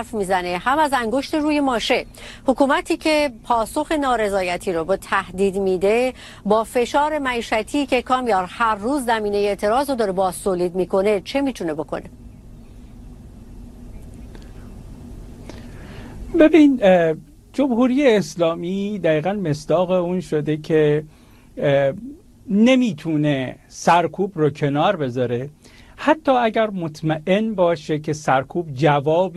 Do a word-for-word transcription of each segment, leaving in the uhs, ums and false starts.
حرف میزنه، هم از انگشت روی ماشه. حکومتی که پاسخ نارضایتی رو با تهدید میده، با فشار معیشتی که کامیار هر روز زمینه اعتراض رو داره باز تولید میکنه، چه میتونه بکنه؟ ببین، جمهوری اسلامی دقیقاً مصداق اون شده که نمیتونه سرکوب رو کنار بذاره، حتی اگر مطمئن باشه که سرکوب جواب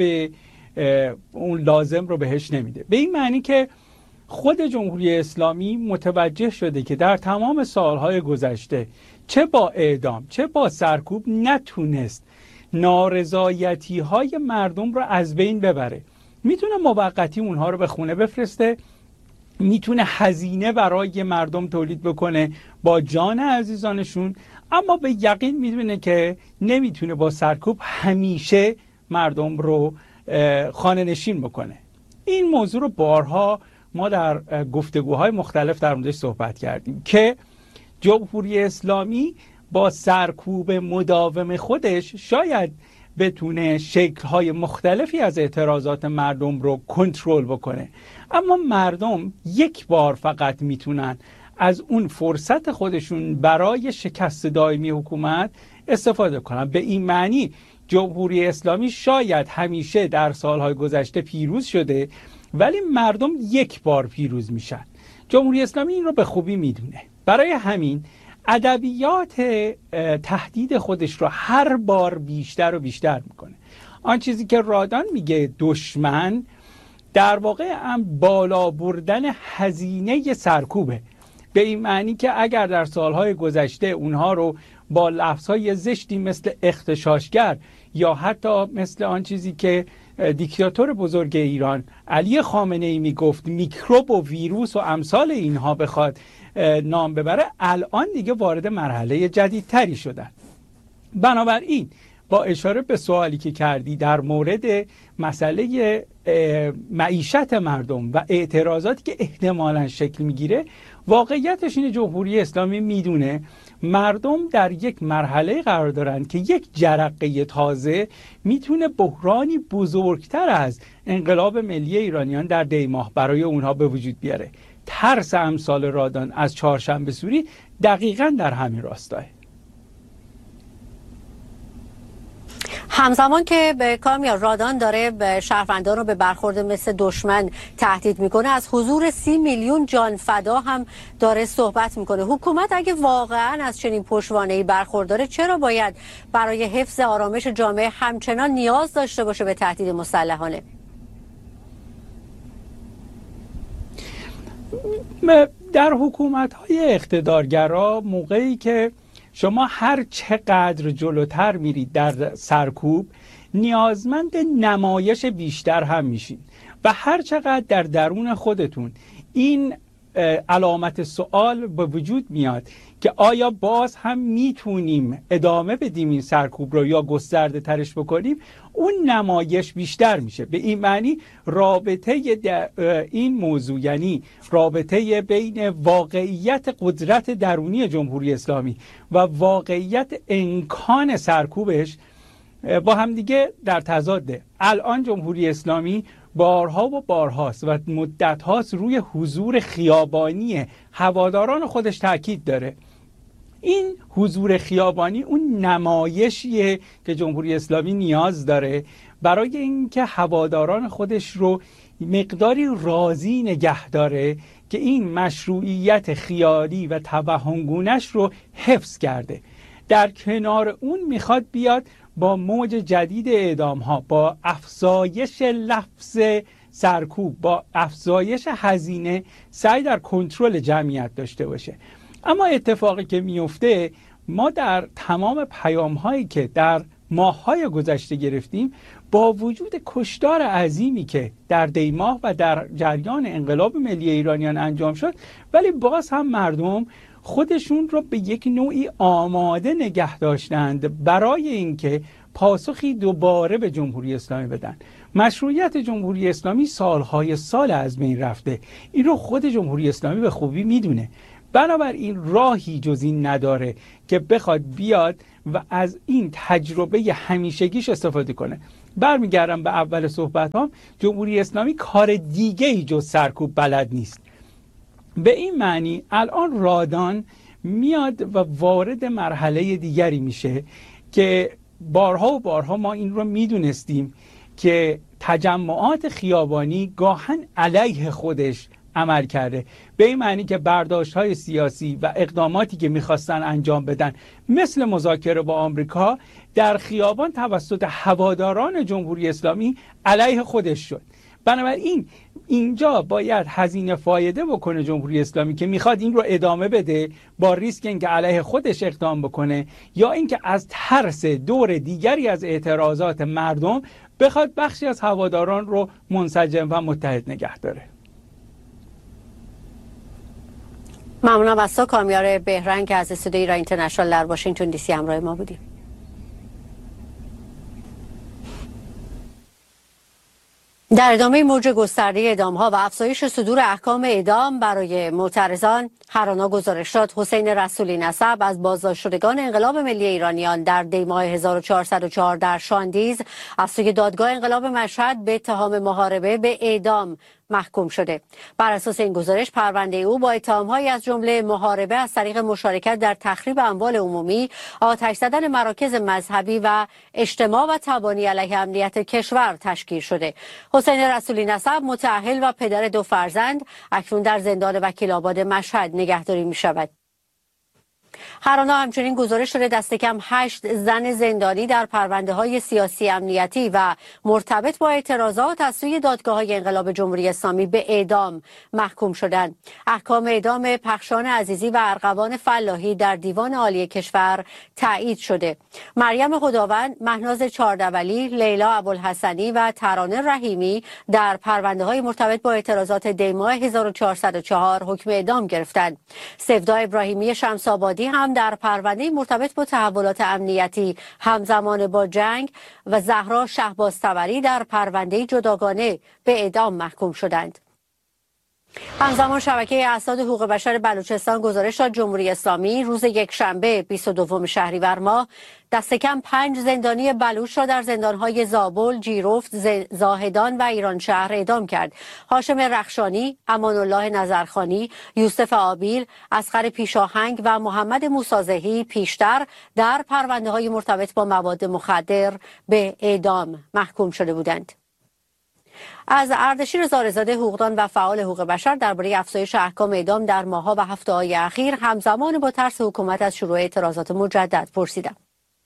اون لازم رو بهش نمیده. به این معنی که خود جمهوری اسلامی متوجه شده که در تمام سالهای گذشته چه با اعدام چه با سرکوب نتونست نارضایتی های مردم رو از بین ببره. میتونه موقتی اونها رو به خونه بفرسته، میتونه هزینه برای مردم تولید بکنه با جان عزیزانشون، اما به یقین میدونه که نمیتونه با سرکوب همیشه مردم رو خانه نشین بکنه. این موضوع رو بارها ما در گفتگوهای مختلف در موردش صحبت کردیم که جمهوری اسلامی با سرکوب مداوم خودش شاید بتونه شکل‌های مختلفی از اعتراضات مردم رو کنترل بکنه، اما مردم یک بار فقط میتونن از اون فرصت خودشون برای شکست دائمی حکومت استفاده کنن. به این معنی جمهوری اسلامی شاید همیشه در سالهای گذشته پیروز شده، ولی مردم یک بار پیروز میشن. جمهوری اسلامی این رو به خوبی میدونه، برای همین ادبیات تهدید خودش رو هر بار بیشتر و بیشتر میکنه. آن چیزی که رادان میگه دشمن، در واقع هم بالا بردن هزینه سرکوبه. به این معنی که اگر در سالهای گذشته اونها رو با لفظهای زشتی مثل اغتشاشگر یا حتی مثل آن چیزی که دیکتاتور بزرگ ایران علی خامنه ای میگفت میکروب و ویروس و امثال اینها بخواد نام ببره، الان دیگه وارد مرحله جدیدتری شدن. بنابراین با اشاره به سوالی که کردی در مورد مسئله معیشت مردم و اعتراضاتی که احتمالاً شکل میگیره، واقعیتش اینه جمهوری اسلامی میدونه مردم در یک مرحله قرار دارن که یک جرقه تازه میتونه بحرانی بزرگتر از انقلاب ملی ایرانیان در دی ماه برای اونها به وجود بیاره. ترس امثال رادان از چهارشنبه سوری دقیقاً در همین راستاه. همزمان که به کامیار رادان داره به شهروندان رو به برخورد مثل دشمن تهدید میکنه، از حضور سی میلیون جان فدا هم داره صحبت میکنه. حکومت اگه واقعا از چنین پشتوانه‌ای برخورداره، چرا باید برای حفظ آرامش جامعه همچنان نیاز داشته باشه به تهدید مسلحانه؟ در حکومت‌های اقتدارگرا موقعی که شما هر چقدر جلوتر میرید در سرکوب، نیازمند نمایش بیشتر هم میشین و هر چقدر در درون خودتون این علامت سوال به وجود میاد که آیا باز هم میتونیم ادامه بدیم این سرکوب رو یا گسترده ترش بکنیم، اون نمایش بیشتر میشه. به این معنی رابطه این موضوع، یعنی رابطه بین واقعیت قدرت درونی جمهوری اسلامی و واقعیت امکان سرکوبش با همدیگه در تضاده. الان جمهوری اسلامی بارها و بارهاست و مدتهاست روی حضور خیابانی هواداران خودش تاکید داره. این حضور خیابانی اون نمایشیه که جمهوری اسلامی نیاز داره برای اینکه هواداران خودش رو مقداری راضی نگه داره که این مشروعیت خیالی و توهمگونش رو حفظ کرده. در کنار اون میخواد بیاد با موج جدید اعدام ها، با افزایش لفظ سرکوب، با افزایش هزینه سعی در کنترل جمعیت داشته باشه. اما اتفاقی که میفته، ما در تمام پیام هایی که در ماه‌های گذشته گرفتیم، با وجود کشتار عظیمی که در دی ماه و در جریان انقلاب ملی ایرانیان انجام شد، ولی باز هم مردم خودشون رو به یک نوعی آماده نگه داشتند برای اینکه پاسخی دوباره به جمهوری اسلامی بدن. مشروعیت جمهوری اسلامی سالهای سال از بین رفته، این رو خود جمهوری اسلامی به خوبی میدونه. بنابراین راهی جز این نداره که بخواد بیاد و از این تجربه همیشگیش استفاده کنه. برمیگردم به اول صحبت هم، جمهوری اسلامی کار دیگه ای جز سرکوب بلد نیست. به این معنی الان رادان میاد و وارد مرحله دیگری میشه که بارها و بارها ما این رو میدونستیم که تجمعات خیابانی گاهن علیه خودش عمل کرده، به این معنی که برداشت‌های سیاسی و اقداماتی که میخواستن انجام بدن مثل مذاکره با آمریکا در خیابان توسط هواداران جمهوری اسلامی علیه خودش شد. بنابراین اینجا باید هزینه فایده بکنه جمهوری اسلامی که میخواد این رو ادامه بده با ریسک اینکه علیه خودش اقدام بکنه، یا اینکه از ترس دور دیگری از اعتراضات مردم بخواد بخشی از هواداران رو منسجم و متحد نگه داره. ممنونم از تو کامیار بهرنگ که از استودیو ایران اینترنشنال در واشنگتن دی سی همراه ما بودیم. در ادامه موج گسترده اعدام‌ها و افزایش صدور احکام اعدام برای معترضان، هرانا گزارش داد حسین رسولی نسب از بازداشت شدگان انقلاب ملی ایرانیان در دی ماه هزار و چهارصد و چهار در شاندیز از سوی دادگاه انقلاب مشهد به اتهام محاربه به اعدام محکوم شده. بر اساس این گزارش پرونده او با اتهام‌هایی از جمله محاربه از طریق مشارکت در تخریب اموال عمومی، آتش زدن مراکز مذهبی و اجتماع و تبانی علیه امنیت کشور تشکیل شده. حسین رسولی نسب متأهل و پدر دو فرزند اکنون در زندان وکیل آباد مشهد نگهداری می‌شود. هرانا همچنین گزارش شده دست کم هشت زن زندانی در پرونده های سیاسی امنیتی و مرتبط با اعتراضات از سوی دادگاه های انقلاب جمهوری اسلامی به اعدام محکوم شدند. احکام اعدام پخشان عزیزی و ارغوان فلاحی در دیوان عالی کشور تایید شده. مریم خداوند، مهناز چاردولی، لیلا ابوالحسنی و ترانه رحیمی در پرونده های مرتبط با اعتراضات دی ماه هزار و چهارصد و چهار حکم اعدام گرفتند. سفدا ابراهیمی شمس‌آبادی هم در پرونده مرتبط با تحولات امنیتی همزمان با جنگ و زهرا شهبازطبری در پرونده جداگانه به اعدام محکوم شدند. همزمان شبکه اسناد حقوق بشر بلوچستان گزارش داد جمهوری اسلامی روز یکشنبه بیست و دوم شهریور ماه دست کم پنج زندانی بلوچ را در زندانهای زابل، جیرفت، زاهدان و ایرانشهر اعدام کرد. هاشم رخشانی، امان الله نظرخانی، یوسف آبیل، اصغر پیشاهنگ و محمد موسازهی پیشتر در پرونده‌های مرتبط با مواد مخدر به اعدام محکوم شده بودند. از اردشیر زارزاده حقوقدان و فعال حقوق بشر درباره افزایش احکام اعدام در ماه‌ها و هفته‌های اخیر همزمان با ترس حکومت از شروع اعتراضات مجدد پرسیدم.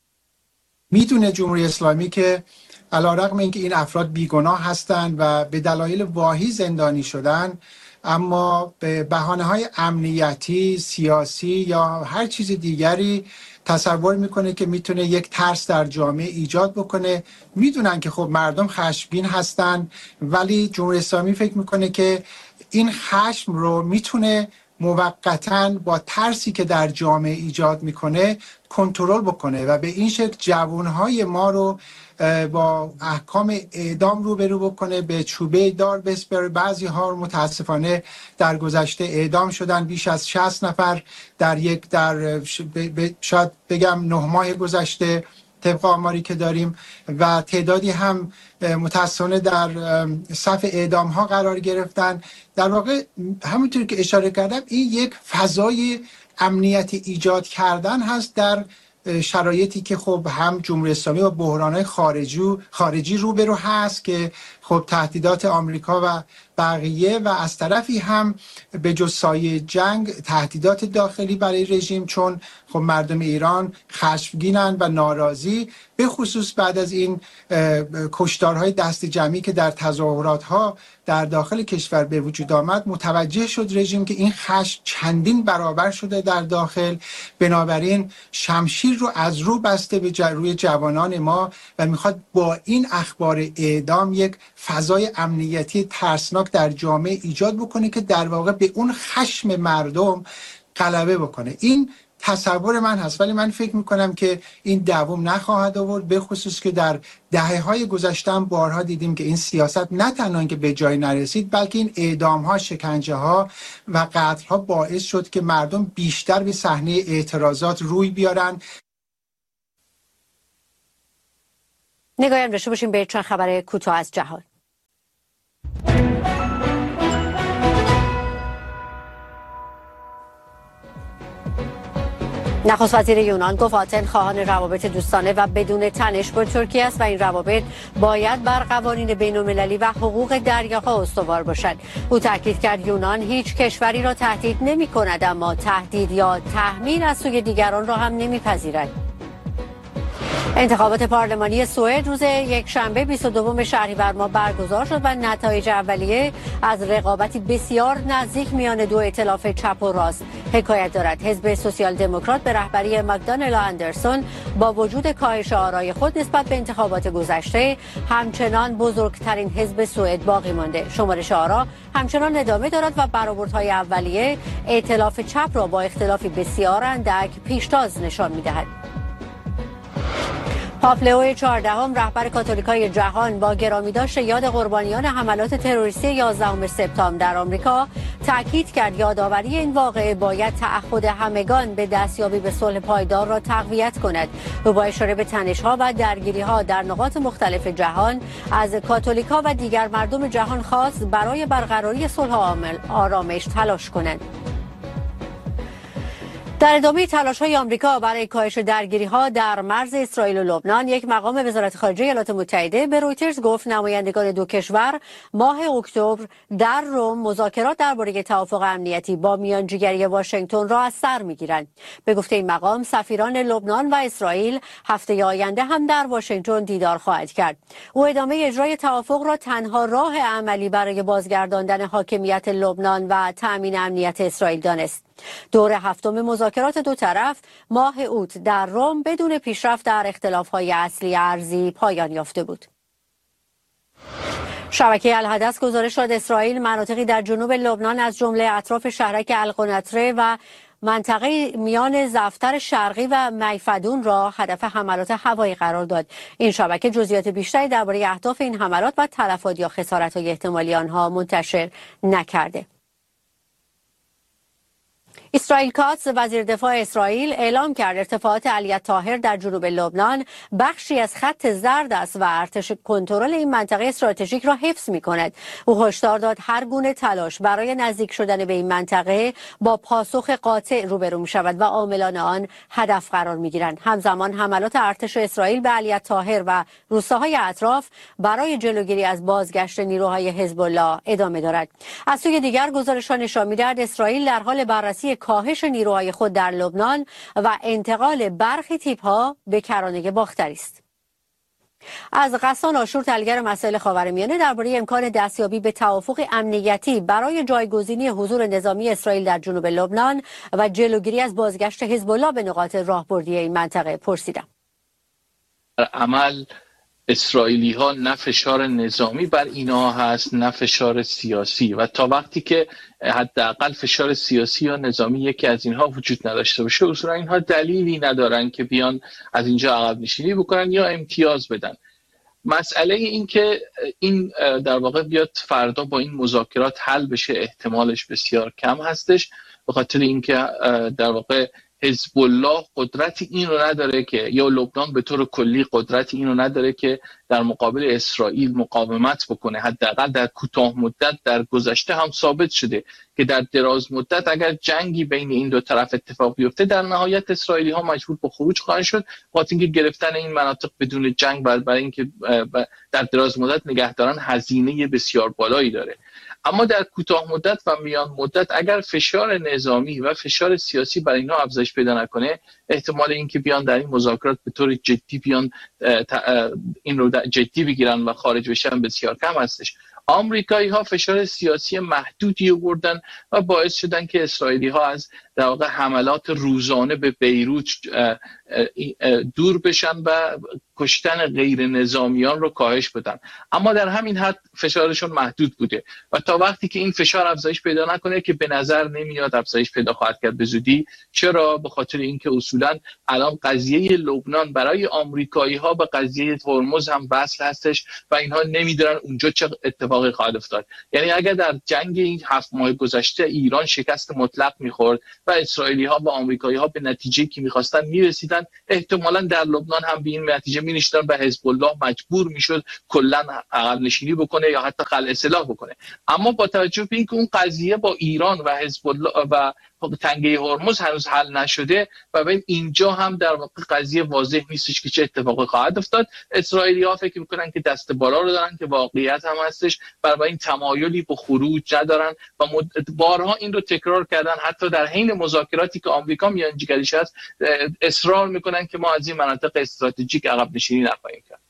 میدونه جمهوری اسلامی که علیرغم اینکه این افراد بیگناه هستند و به دلایل واهی زندانی شدن، اما به بهانه‌های امنیتی، سیاسی یا هر چیز دیگری تصور میکنه که میتونه یک ترس در جامعه ایجاد بکنه. میدونن که خب مردم خشمگین هستن، ولی جمهوری اسلامی فکر میکنه که این خشم رو میتونه موقتاً با ترسی که در جامعه ایجاد میکنه کنترل بکنه و به این شکل جوانهای ما رو با احکام اعدام روبرو بکنه، به چوبه دار بسپره. بعضی ها متاسفانه در گذشته اعدام شدن، بیش از شصت نفر در یک در شاید بگم نه ماه گذشته طبق آماری که داریم، و تعدادی هم متاسفانه در صف اعدام ها قرار گرفتن. در واقع همونطور که اشاره کردم این یک فضای امنیتی ایجاد کردن هست در شرایطی که خب هم جمهوری اسلامی با بحران‌های خارجی خارجی روبرو هست که خب تهدیدات آمریکا و بقیه، و از طرفی هم به جز سایه جنگ تهدیدات داخلی برای رژیم، چون خب مردم ایران خشمگینن و ناراضی، به خصوص بعد از این کشتارهای دست جمعی که در تظاهرات‌ها در داخل کشور به وجود آمد. متوجه شد رژیم که این خشم چندین برابر شده در داخل، بنابراین شمشیر رو از رو بسته به روی جوانان ما و میخواد با این اخبار اعدام یک فضای امنیتی ترسناک در جامعه ایجاد بکنه که در واقع به اون خشم مردم غلبه بکنه. این تصور من هست، ولی من فکر میکنم که این دوام نخواهد آورد، به خصوص که در دهه‌های گذشته هم بارها دیدیم که این سیاست نه تنها که به جای نرسید، بلکه این اعدام‌ها، شکنجه‌ها و قتل‌ها باعث شد که مردم بیشتر به صحنه اعتراضات روی بیارن. نگاهی هم داشته باشیم به چند خبر کوتاه از جهان. نخست وزیر یونان گفت آتن خواهان روابط دوستانه و بدون تنش با ترکیه است و این روابط باید بر قوانین بین‌المللی و حقوق دریاها استوار باشد. او تاکید کرد یونان هیچ کشوری را تهدید نمی‌کند، اما تهدید یا تحمیل از سوی دیگران را هم نمی‌پذیرد. انتخابات پارلمانی سوئد روز یکشنبه بیست و دوم شهریور ماه برگزار شد و نتایج اولیه از رقابتی بسیار نزدیک میان دو ائتلاف چپ و راست حکایت دارد. حزب سوسیال دموکرات به رهبری مکدانل اندرسون با وجود کاهش آرای خود نسبت به انتخابات گذشته همچنان بزرگترین حزب سوئد باقی مانده. شمارش آرا همچنان ادامه دارد و برآوردهای اولیه ائتلاف چپ را با اختلافی بسیار اندک پیشتاز نشان می‌دهد. پاپ لئو چهاردهم رهبر کاتولیکای جهان با گرامیداشت یاد قربانیان حملات تروریستی یازدهم سپتامبر در آمریکا تاکید کرد یادآوری این واقعه باید تعهد همگان به دستیابی به صلح پایدار را تقویت کند. او با اشاره به تنش‌ها و درگیری‌ها در نقاط مختلف جهان از کاتولیک‌ها و دیگر مردم جهان خواست برای برقراری صلح و آرامش تلاش کنند. در ادامه تلاش‌های آمریکا برای کاهش درگیری‌ها در مرز اسرائیل و لبنان، یک مقام وزارت خارجه ایالات متحده به رویترز گفت نمایندگان دو کشور ماه اکتبر در روم مذاکرات درباره توافق امنیتی با میانجیگری واشنگتن را از سر می‌گیرند. به گفته این مقام، سفیران لبنان و اسرائیل هفته آینده هم در واشنگتن دیدار خواهد کرد. او ادامه اجرای توافق را تنها راه عملی برای بازگرداندن حاکمیت لبنان و تأمین امنیت اسرائیل دانست. دور هفتم مذاکرات دو طرف ماه اوت در روم بدون پیشرفت در اختلاف‌های اصلی ارضی پایان یافته بود. شبکه الحدث گزارش داد اسرائیل مناطقی در جنوب لبنان از جمله اطراف شهرک القنطره و منطقه میان زفتر شرقی و میفدون را هدف حملات هوایی قرار داد. این شبکه جزئیات بیشتری درباره اهداف این حملات و تلفات یا خسارت‌های احتمالی آنها منتشر نکرده. اسرائیل کاتس وزیر دفاع اسرائیل اعلام کرد ارتفاعات علی طاهر در جنوب لبنان بخشی از خط زرد است و ارتش کنترل این منطقه استراتژیک را حفظ می‌کند. او هشدار داد هر گونه تلاش برای نزدیک شدن به این منطقه با پاسخ قاطع روبرو می‌شود و عاملان آن هدف قرار می‌گیرند. همزمان حملات ارتش اسرائیل به علی طاهر و روستاهای اطراف برای جلوگیری از بازگشت نیروهای حزب الله ادامه دارد. از سوی دیگر گزارش‌ها نشان می‌دهد اسرائیل در حال بررسی کاهش نیروهای خود در لبنان و انتقال برخی تیپ‌ها به کرانه باختری است. از غسان آشور تحلیلگر مسائل خاورمیانه درباره امکان دستیابی به توافق امنیتی برای جایگزینی حضور نظامی اسرائیل در جنوب لبنان و جلوگیری از بازگشت حزب الله به نقاط راهبردی این منطقه پرسیدم. عمل اسرائیلی ها نه فشار نظامی بر اینا هست نه فشار سیاسی و تا وقتی که حداقل فشار سیاسی یا نظامی یکی از اینها وجود نداشته باشه اصولا اینها دلیلی ندارن که بیان از اینجا عقب نشینی بکنن یا امتیاز بدن. مسئله این که این در واقع بیاد فردا با این مذاکرات حل بشه احتمالش بسیار کم هستش، به خاطر اینکه در واقع حزب الله قدرتی این رو نداره که یا لبنان به طور کلی قدرتی این رو نداره که در مقابل اسرائیل مقاومت بکنه. حداقل در کوتاه مدت در گذشته هم ثابت شده که در دراز مدت اگر جنگی بین این دو طرف اتفاق بیفته در نهایت اسرائیلی ها مجبور به خروج خواهند شد، با اینکه گرفتن این مناطق بدون جنگ برای اینکه در دراز مدت نگه دارن هزینه بسیار بالایی داره. اما در کوتاه مدت و میان مدت اگر فشار نظامی و فشار سیاسی برای اینها افزایش پیدا نکنه احتمال اینکه بیان در این مذاکرات به طور جدی بیان این رو جدی بگیرن و خارج بشن بسیار کم هستش. آمریکایی ها فشار سیاسی محدودی آوردن و باعث شدن که اسرائیلی ها از در واقع حملات روزانه به بیروت دور بشن و کشتن غیر نظامیان رو کاهش بدن، اما در همین حد فشارشون محدود بوده و تا وقتی که این فشار افزایش پیدا نکنه که به نظر نمیاد افزایش پیدا خواهد کرد به زودی. چرا؟ به خاطر اینکه اصولا الان قضیه لبنان برای آمریکایی ها به قضیه هرمز هم وصل هستش و اینها نمیدونن اونجا چه اتفاقی خواهد افتاد. یعنی اگر در جنگ این هفت ماه گذشته ایران شکست مطلق میخورد و اسرائیلی ها و آمریکایی ها به نتیجه‌ای که میخواستن میرسیدن، احتمالاً در لبنان هم به این نتیجه مینشتن و حزب الله مجبور میشد کلا عقب نشینی بکنه یا حتی خلع سلاح بکنه. اما با توجه به اینکه اون قضیه با ایران و حزب الله و تنگه هرمز هنوز حل نشده و ببین اینجا هم در واقع قضیه واضح نیستش که چه اتفاقی خواهد افتاد. اسرائیلی‌ها فکر میکنن که دست بالا رو دارن که واقعیت هم هستش، برای این تمایلی به خروج ندارن و بارها این رو تکرار کردن. حتی در حین مذاکراتی که آمریکا میانجیگریش هست اصرار میکنن که ما از این مناطق استراتژیک عقب نشینی نخواهیم کرد.